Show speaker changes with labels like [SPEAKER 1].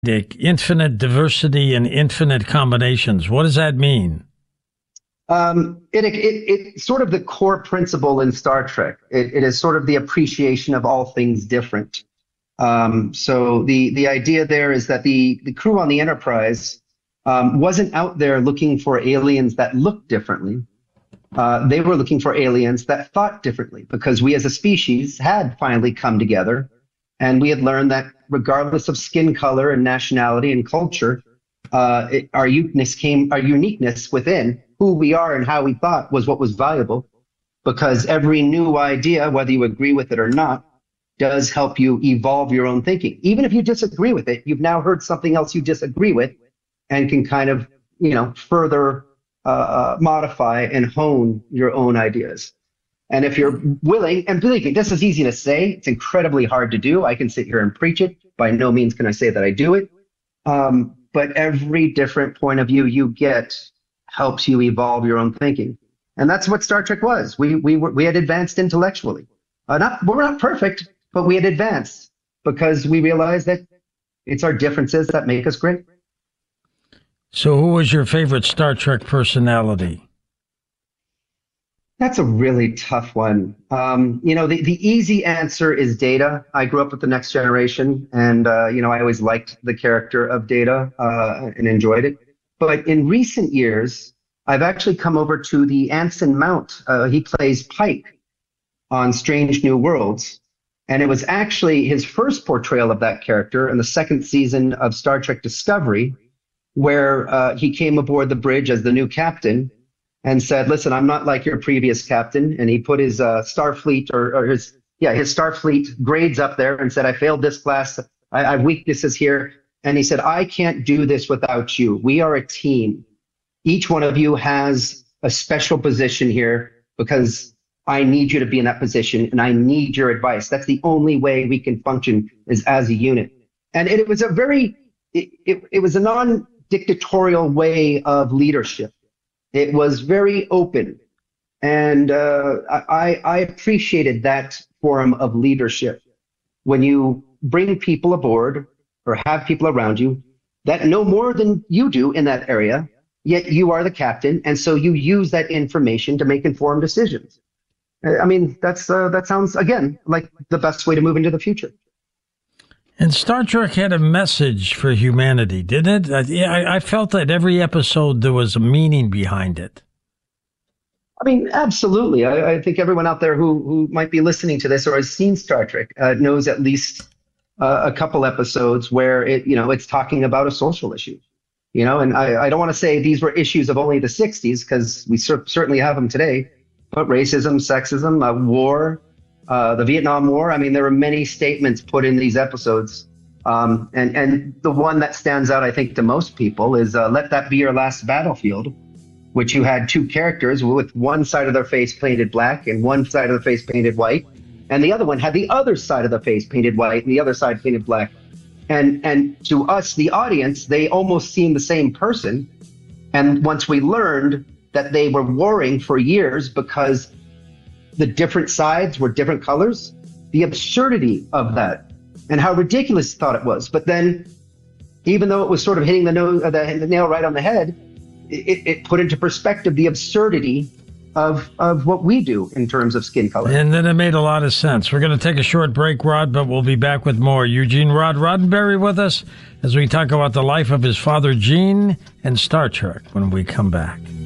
[SPEAKER 1] Dick, infinite diversity and infinite combinations. What does that mean?
[SPEAKER 2] It's sort of the core principle in Star Trek. It is sort of the appreciation of all things different. So the idea there is that the crew on the Enterprise wasn't out there looking for aliens that looked differently. They were looking for aliens that thought differently because we as a species had finally come together and we had learned that regardless of skin color and nationality and culture, our uniqueness within who we are and how we thought was what was valuable, because every new idea, whether you agree with it or not, does help you evolve your own thinking. Even if you disagree with it, you've now heard something else you disagree with and can kind of, further modify and hone your own ideas. And if you're willing, and believe me, this is easy to say, it's incredibly hard to do. I can sit here and preach it. By no means can I say that I do it. But every different point of view you get helps you evolve your own thinking. And that's what Star Trek was. We had advanced intellectually. We're not perfect, but we had advanced because we realized that it's our differences that make us great.
[SPEAKER 1] So who was your favorite Star Trek personality?
[SPEAKER 2] That's a really tough one. The easy answer is Data. I grew up with The Next Generation, and I always liked the character of Data and enjoyed it. But in recent years, I've actually come over to the Anson Mount. He plays Pike on Strange New Worlds, and it was actually his first portrayal of that character in the second season of Star Trek Discovery, where he came aboard the bridge as the new captain and said, "Listen, I'm not like your previous captain." And he put his Starfleet his Starfleet grades up there and said, "I failed this class. I have weaknesses here." And he said, "I can't do this without you. We are a team. Each one of you has a special position here because I need you to be in that position and I need your advice. That's the only way we can function is as a unit." And it was it was a non-dictatorial way of leadership. It was very open. And I appreciated that form of leadership. When you bring people aboard or have people around you that know more than you do in that area, yet you are the captain. And so you use that information to make informed decisions. I mean, that sounds, again, like the best way to move into the future.
[SPEAKER 1] And Star Trek had a message for humanity, didn't it? I felt that every episode there was a meaning behind it.
[SPEAKER 2] I mean, absolutely. I think everyone out there who might be listening to this or has seen Star Trek knows at least a couple episodes where it's talking about a social issue. And I don't want to say these were issues of only the 60s, because we certainly have them today, but racism, sexism, war, the Vietnam War. I mean, there were many statements put in these episodes. And the one that stands out, I think, to most people is Let That Be Your Last Battlefield, which you had two characters with one side of their face painted black and one side of the face painted white. And the other one had the other side of the face painted white and the other side painted black. And to us, the audience, they almost seemed the same person. And once we learned that they were warring for years because the different sides were different colors, the absurdity of that and how ridiculous he thought it was. But then, even though it was sort of hitting the nail right on the head, it put into perspective the absurdity of what we do in terms of skin color.
[SPEAKER 1] And then it made a lot of sense. We're going to take a short break, Rod, but we'll be back with more. Eugene Rod Roddenberry with us as we talk about the life of his father, Gene, and Star Trek when we come back.